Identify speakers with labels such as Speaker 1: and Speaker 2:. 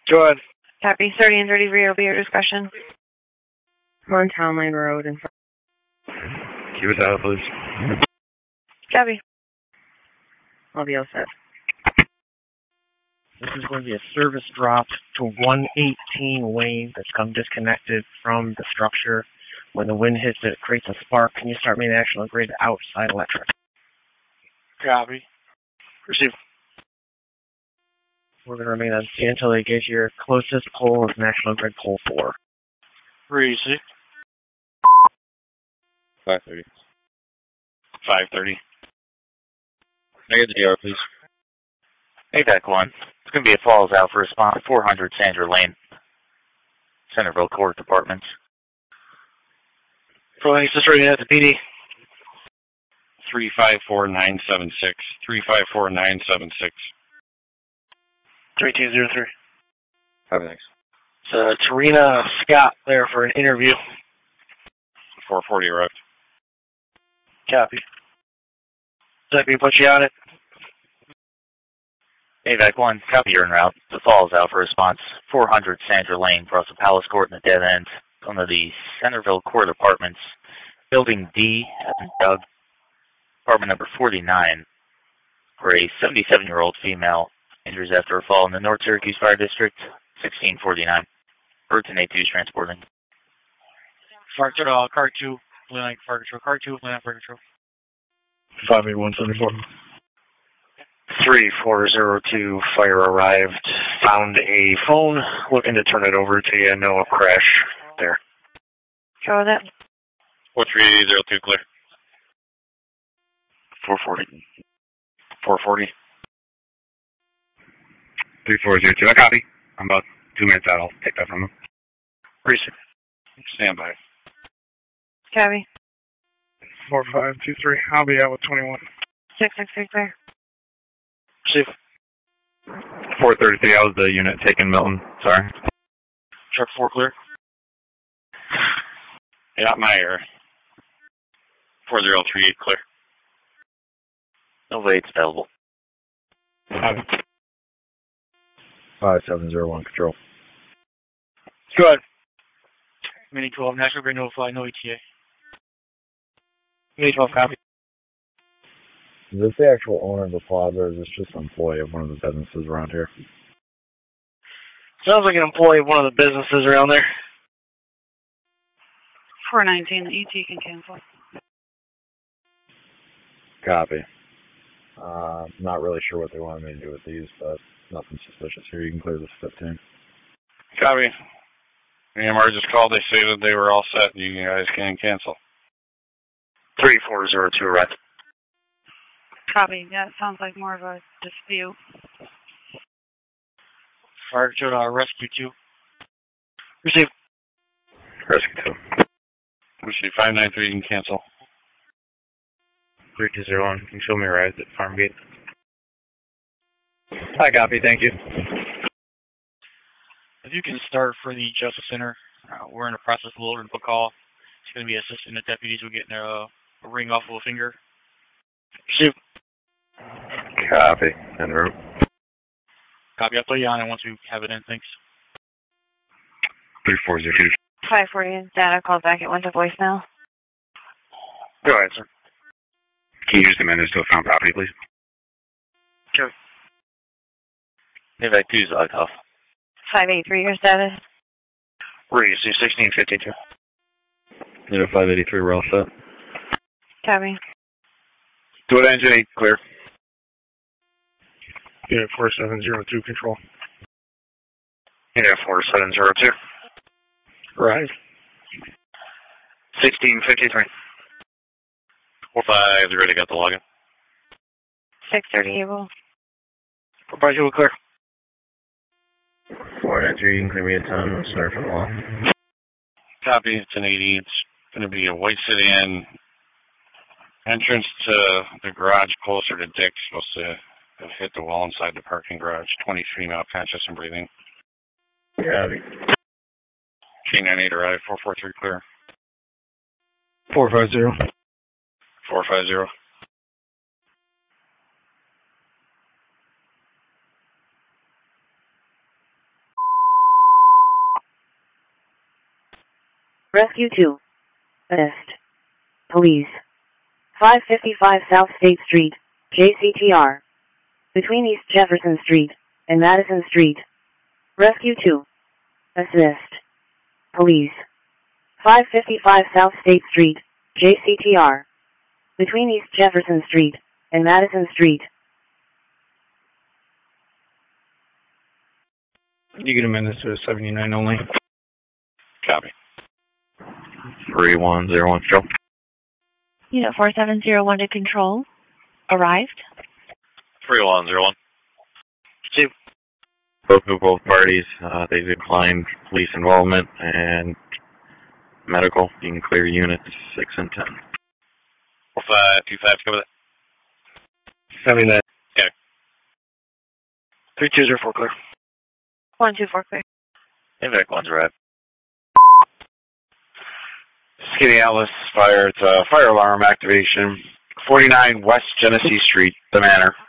Speaker 1: Go ahead.
Speaker 2: Copy. 30 and 33 will be your discussion.
Speaker 3: I'm on Town Line Road in front.
Speaker 4: Keep it out, please.
Speaker 2: Copy.
Speaker 3: I'll be all set.
Speaker 5: This is going to be a service drop to 118 Wayne that's come disconnected from the structure. When the wind hits it, it creates a spark. Can you start main action on grid outside electric?
Speaker 1: Copy. Receive.
Speaker 5: We're going to remain on scene until they get your closest pole is National Grid pole 4.
Speaker 1: Receive.
Speaker 4: 5:30.
Speaker 1: 5:30.
Speaker 4: Negative DR, please.
Speaker 6: AVAC 1. It's going to be a falls out for response 400 Sandra Lane. Centerville Court Departments.
Speaker 1: Providing assist rating at the PD. 354976. 354976. 3203.
Speaker 4: Have a thanks.
Speaker 1: It's Tarina Scott there for an interview.
Speaker 4: 440 arrived.
Speaker 1: Copy. Deputy put you on it.
Speaker 6: AVAC 1, copy, you're en route. The falls out for response 400 Sandra Lane, across the Palace Court in the dead end. Under the Centerville Court Apartments, Building D, Doug, apartment number 49, for a 77-year-old female. Injuries after a fall in the North Syracuse Fire District, 1649. Burton A2 is transporting.
Speaker 1: Fire Control, Car 2, Atlantic Fire Control, Car 2, Atlantic Fire Control.
Speaker 4: 58174.
Speaker 1: 3402, fire arrived. Found a phone, looking to turn it over to you. No crash there.
Speaker 2: Go with it.
Speaker 4: 43802, clear.
Speaker 1: 440. 440.
Speaker 4: 3402, I copy. I'm about 2 minutes out. I'll take that from them.
Speaker 1: Receive. Stand by.
Speaker 2: Copy.
Speaker 1: 4523, I'll be out with 21.
Speaker 2: 663 clear.
Speaker 1: Receive.
Speaker 4: 433, I was the unit taking Milton. Sorry.
Speaker 1: Truck 4 clear. Yeah, my error. 4038 clear.
Speaker 6: No waits available.
Speaker 4: 5701, control.
Speaker 1: Go ahead. Mini 12, National Grid notify, no ETA. Mini 12, copy.
Speaker 4: Is this the actual owner of the plaza, or is this just an employee of one of the businesses around here?
Speaker 1: Sounds like an employee of one of the businesses around there.
Speaker 2: 419, the ET can cancel.
Speaker 4: Copy. Not really sure what they wanted me to do with these, but nothing suspicious here. You can clear this 15.
Speaker 1: Copy. AMR just called. They say that they were all set. You guys can cancel. 3402, right?
Speaker 2: Copy. Yeah, it sounds like more of a dispute.
Speaker 1: Fire Control, Rescue 2. Receive.
Speaker 4: Rescue 2.
Speaker 1: Receive 593, you can cancel.
Speaker 4: 3201, can you show me a rise at Farmgate? I copy, thank you.
Speaker 1: If you can start for the Justice Center, we're in the process of loading the call. It's going to be assisting the deputies with getting a ring off of a finger. Receive.
Speaker 4: Copy, en route.
Speaker 1: Copy, I'll put you on it once we have it in, thanks.
Speaker 4: 3402.
Speaker 2: 540, data called back. It went to voicemail.
Speaker 1: Go ahead, sir.
Speaker 4: Can you use the menus to a found property, please?
Speaker 1: Sure.
Speaker 6: AVAC 2 is logged off.
Speaker 2: 583, your status.
Speaker 1: Receive 1652.
Speaker 4: Unit 583, we're all set.
Speaker 2: Copy.
Speaker 1: Do it, engine 8, clear.
Speaker 4: Unit 4702, control.
Speaker 1: Unit 4702.
Speaker 4: Rise.
Speaker 1: 1653. 450, ready, got the login.
Speaker 2: 630 able.
Speaker 1: 450, clear.
Speaker 4: 493, you can clear me a ton. I'm sorry for the law.
Speaker 1: Copy, it's an 80. It's going to be a white sedan. Entrance to the garage closer to Dick. Supposed to have hit the wall inside the parking garage. 20 female, conscious and breathing.
Speaker 4: Copy.
Speaker 1: K98 arrived, 443 clear.
Speaker 4: 450.
Speaker 1: 450.
Speaker 3: Rescue 2. Assist. Police. 555 South State Street, JCTR. Between East Jefferson Street and Madison Street. Rescue 2. Assist. Police. 555 South State Street, JCTR. Between East Jefferson Street and Madison Street.
Speaker 7: You can amend this to a 79 only.
Speaker 1: Copy.
Speaker 6: 3101, Joe.
Speaker 8: Unit 4701 to control. Arrived.
Speaker 6: 3101. Chief. Spoke to both parties. They declined police involvement and medical. You can clear units 6 and 10.
Speaker 1: 4525, cover that.
Speaker 5: 79.
Speaker 1: Yeah.
Speaker 5: 3204 clear.
Speaker 2: 124 clear.
Speaker 6: Impact 1's arrived.
Speaker 1: Skinny Atlas fire. It's a fire alarm activation. 49 West Genesee Street, the Manor.